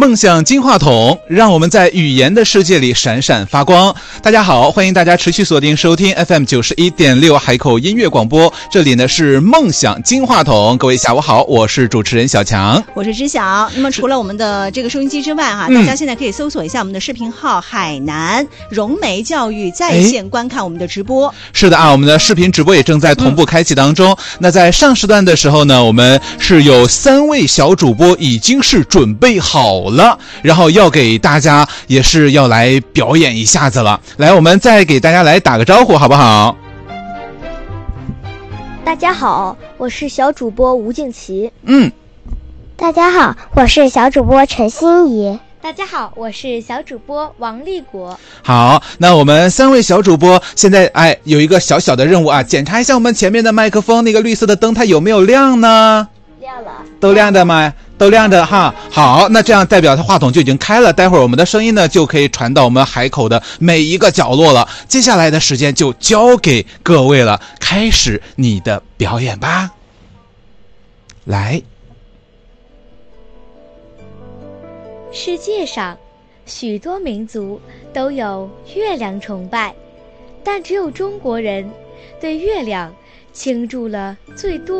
梦想金话筒，让我们在语言的世界里闪闪发光。大家好，欢迎大家持续锁定收听 FM 91.6海口音乐广播，这里呢是梦想金话筒。各位下午好，我是主持人小强， 我是知晓。那么除了我们的这个收音机之外大家现在可以搜索一下我们的视频号海南融媒教育，在线观看我们的直播。 是的啊，我们的视频直播也正在同步开启当中。那在上时段的时候呢，我们是有3位小主播已经是准备好了，然后要给大家也是要来表演一下子了。来，我们再给大家来打个招呼好不好？ 大家好，我是小主播吴静琪。 大家好，我是小主播陈欣怡。 大家好，我是小主播王立国。 好，那我们3位小主播现在有一个小小的任务啊，检查一下我们前面的麦克风那个绿色的灯它有没有亮呢？ 亮了。 都亮的吗？都亮的哈。好，那这样代表它话筒就已经开了，待会儿我们的声音呢就可以传到我们海口的每一个角落了。接下来的时间就交给各位了，开始你的表演吧。来。 世界上许多民族都有月亮崇拜，但只有中国人对月亮倾注了最多